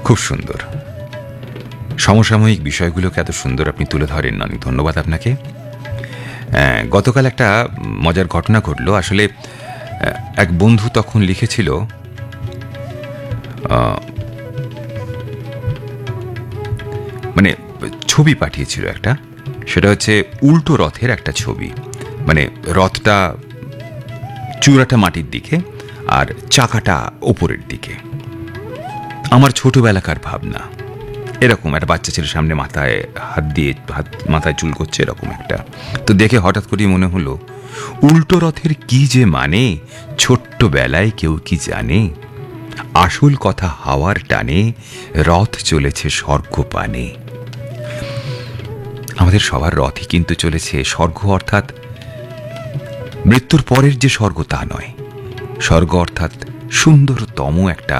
খুব সুন্দর। সমসাময়িক বিষয়গুলোকে এত সুন্দর আপনি তুলে ধরেন, অনেক ধন্যবাদ আপনাকে। গতকাল একটা মজার ঘটনা ঘটল। আসলে এক বন্ধু তখন লিখেছিল, মানে ছবি পাঠিয়েছিল একটা, সেটা হচ্ছে উল্টো রথের একটা ছবি। মানে রথটা চূড়াটা মাটির দিকে আর চাকাটা ওপরের দিকে। আমার ছোটবেলাকার ভাবনা, এরকম একটা বাচ্চা ছেলের সামনে মাথায় হাত দিয়ে মাথায় চুল করছে, এরকম একটা। তো দেখে হঠাৎ করেই মনে হলো, উল্টো রথের কি যে মানে ছোট্টবেলায় কেউ কি জানে? আসল কথা হাওয়ার টানে, রথ চলেছে স্বর্গ পানে। আমাদের সবার রথই কিন্তু চলেছে স্বর্গ, অর্থাৎ মৃত্যুর পরের যে স্বর্গ তা নয়। স্বর্গ অর্থাৎ সুন্দরতম একটা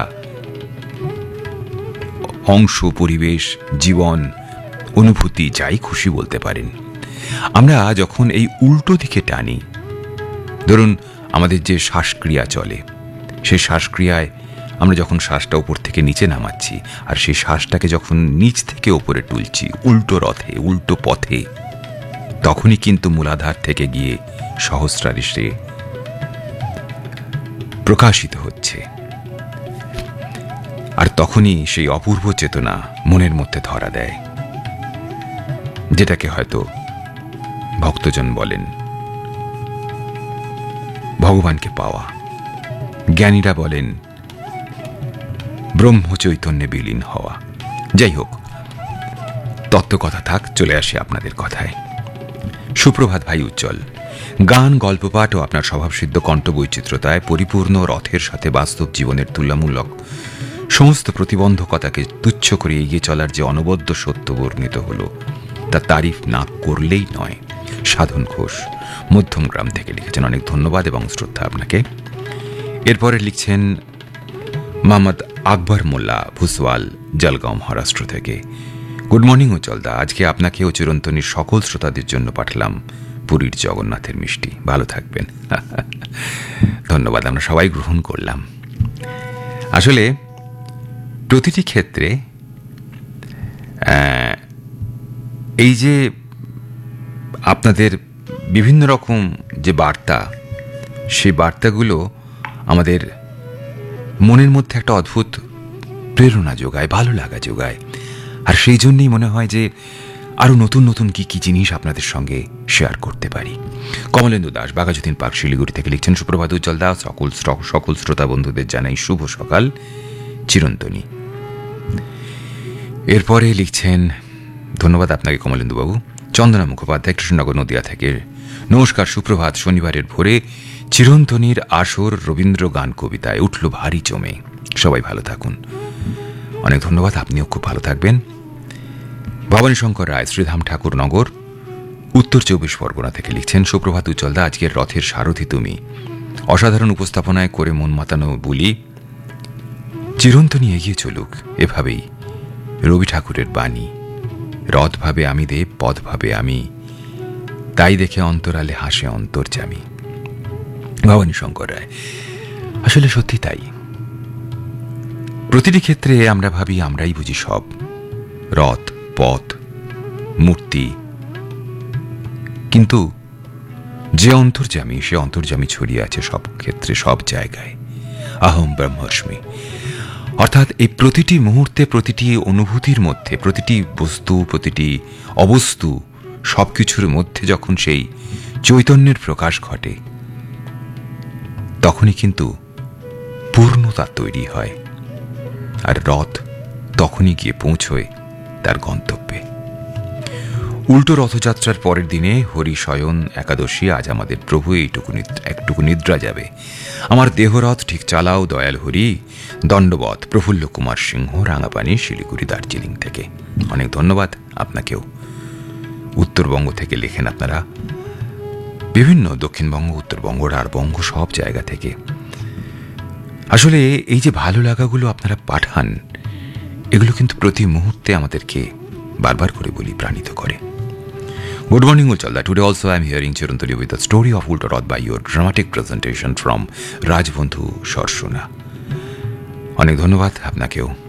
অংশ, পরিবেশ, জীবন, অনুভূতি, যাই খুশি বলতে পারেন। আমরা যখন এই উল্টো দিকে টানি, ধরুন আমাদের যে শ্বাসক্রিয়া চলে, সেই শ্বাসক্রিয়ায় আমরা যখন শ্বাসটা উপর থেকে নিচে নামাচ্ছি আর সেই শ্বাসটাকে যখন নিচ থেকে ওপরে তুলছি উল্টো রথে, উল্টো পথে, তখনই কিন্তু মূলাধার থেকে গিয়ে সহস্রারিশে প্রকাশিত হচ্ছে। আর তখনই সেই অপূর্ব চেতনা মনের মধ্যে ধরা দেয়, যেটাকে হয়তো ভক্তজন বলেন ভগবানকে পাওয়া, জ্ঞানীরা বলেন ব্রহ্ম চৈতন্যে বিলীন হওয়া। যাই হোক, তত্ত্বকথা থাক, চলে আসে আপনাদের কথায়। সুপ্রভাত ভাই উজ্জ্বল। গান, গল্পপাঠ ও আপনার স্বভাবসিদ্ধ কণ্ঠ বৈচিত্র্যতায় পরিপূর্ণ রথের সাথে বাস্তব জীবনের তুলনামূলক সমস্ত প্রতিবন্ধকতাকে তুচ্ছ করে এগিয়ে চলার যে অনবদ্য সত্য বর্ণিত হল, তা তারিফ না করলেই নয়। সাধন ঘোষ মধ্যমগ্রাম থেকে লিখেছেন, অনেক ধন্যবাদ এবং শ্রদ্ধা আপনাকে। এরপরে লিখছেন মোহাম্মদ আকবর মোল্লা ভুসওয়াল, জলগাঁও, মহারাষ্ট্র থেকে। গুড মর্নিং উজ্জ্বলদা, আজকে আপনাকে ও চিরন্তনীর সকল শ্রোতাদের জন্য পাঠালাম পুরীর জগন্নাথের মিষ্টি। ভালো থাকবেন। ধন্যবাদ, আমরা সবাই গ্রহণ করলাম। আসলে প্রতিটি ক্ষেত্রে এই যে আপনাদের বিভিন্ন রকম যে বার্তা, সেই বার্তাগুলো আমাদের মনের মধ্যে একটা অদ্ভুত প্রেরণা যোগায়, ভালো লাগা যোগায়। আর সেই জন্যই মনে হয় যে আরো নতুন নতুন কি কি জিনিস আপনাদের সঙ্গে শেয়ার করতে পারি। কমলেন্দু দাস, বাঘাযতীন পার্ক, শিলিগুড়ি থেকে লিখছেন, সুপ্রভাত উজ্জ্বল দা, সকল শ্রোতা বন্ধুদের জানাই শুভ সকাল, চিরন্তনী। এরপরে লিখছেন, ধন্যবাদ আপনাকে কমলেন্দু বাবু, চন্দনা মুখোপাধ্যায়, কৃষ্ণনগর, নদিয়া থেকে। নমস্কার, সুপ্রভাত। শনিবারের ভোরে চিরন্তনীর আসর রবীন্দ্র গান কবিতায় উঠল ভারী জমে। সবাই ভালো থাকুন। অনেক ধন্যবাদ, আপনিও খুব ভালো থাকবেন। ভবানী শঙ্কর রায়, শ্রীধাম ঠাকুর নগর, উত্তর 24 পরগনা থেকে লিখছেন, সুপ্রভাত উজ্জ্বলদা, আজকের রথের সারথি তুমি। অসাধারণ উপস্থাপনায় করে মন মাতানো বলি, চিরন্তনী এগিয়ে চলুক এভাবেই। রবি ঠাকুরের বাণী, রথ ভাবে আমি দেব, পথ ভাবে আমি, তাই দেখে অন্তরালে হাসে অন্তর্যামী। ভবানী শঙ্কর রায়, আসলে সত্যি তাই। প্রতিটি ক্ষেত্রে আমরা ভাবি আমরাই বুঝি সব, রথ, পথ, মূর্তি, কিন্তু যে অন্তর্যামী, সে অন্তর্যামী ছড়িয়ে আছে সব ক্ষেত্রে, সব জায়গায়। আহম ব্রহ্মস্মি, অর্থাৎ এই প্রতিটি মুহূর্তে, প্রতিটি অনুভূতির মধ্যে, প্রতিটি বস্তু, প্রতিটি অবস্তু, সবকিছুর মধ্যে যখন সেই চৈতন্যের প্রকাশ ঘটে, তখনই কিন্তু পূর্ণতা তৈরি হয়। আর রথ তখনই গিয়ে পৌঁছয় তার গন্তব্যে। উল্টো রথযাত্রার পরের দিনে হরি শয়ন একাদশী। আজ আমাদের প্রভু একটুকু নিদ্রা যাবে। আমার দেহরথ ঠিক চালাও দয়াল হরি। দণ্ডবত, প্রফুল্ল কুমার সিংহ, রাঙাপানি, শিলিগুড়ি, দার্জিলিং থেকে। অনেক ধন্যবাদ আপনাকেও। উত্তরবঙ্গ থেকে লেখেন আপনারা, বিভিন্ন দক্ষিণবঙ্গ, উত্তরবঙ্গ, রাঢ়বঙ্গ, সব জায়গা থেকে। আসলে এই যে ভালো লাগাগুলো আপনারা পাঠান, এগুলো কিন্তু প্রতি মুহূর্তে আমাদেরকে বারবার করে বলি প্রাণিত করে। Good morning, Uchalda. Today also I am hearing Chirantani with the story of Ulta Rath by your dramatic presentation from Rajbandhu Sharshuna. অনেক ধন্যবাদ আপনাকেও।